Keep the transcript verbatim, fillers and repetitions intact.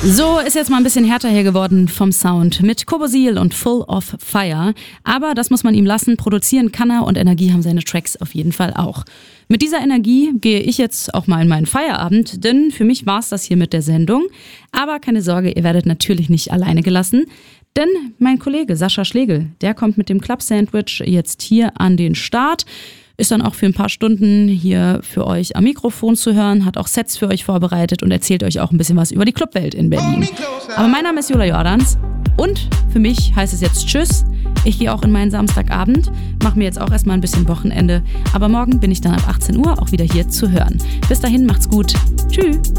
So ist jetzt mal ein bisschen härter hier geworden vom Sound mit Kobosil und Full of Fire. Aber das muss man ihm lassen, produzieren kann er und Energie haben seine Tracks auf jeden Fall auch. Mit dieser Energie gehe ich jetzt auch mal in meinen Feierabend, denn für mich war es das hier mit der Sendung. Aber keine Sorge, ihr werdet natürlich nicht alleine gelassen, denn mein Kollege Sascha Schlegel, der kommt mit dem Club Sandwich jetzt hier an den Start. Ist dann auch für ein paar Stunden hier für euch am Mikrofon zu hören, hat auch Sets für euch vorbereitet und erzählt euch auch ein bisschen was über die Clubwelt in Berlin. Aber mein Name ist Jula Jordans und für mich heißt es jetzt Tschüss. Ich gehe auch in meinen Samstagabend, mache mir jetzt auch erstmal ein bisschen Wochenende, aber morgen bin ich dann ab achtzehn Uhr auch wieder hier zu hören. Bis dahin, macht's gut. Tschüss.